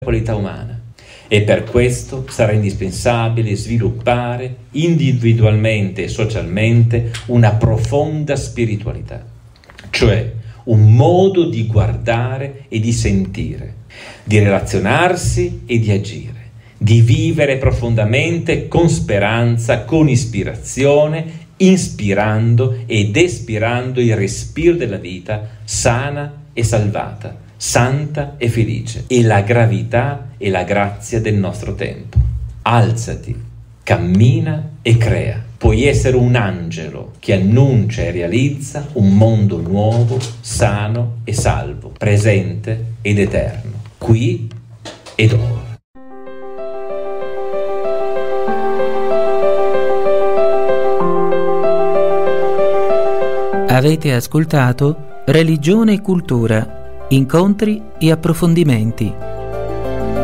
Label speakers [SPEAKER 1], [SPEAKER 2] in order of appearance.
[SPEAKER 1] qualità umana. E per questo sarà indispensabile sviluppare individualmente e socialmente una profonda spiritualità, cioè un modo di guardare e di sentire, di relazionarsi e di agire, di vivere profondamente con speranza, con ispirazione, inspirando ed espirando il respiro della vita sana e salvata, santa e felice, e la gravità e la grazia del nostro tempo. Alzati, cammina e crea. Puoi essere un angelo che annuncia e realizza un mondo nuovo, sano e salvo, presente ed eterno, qui ed ora.
[SPEAKER 2] Avete ascoltato Religione e Cultura, incontri e approfondimenti.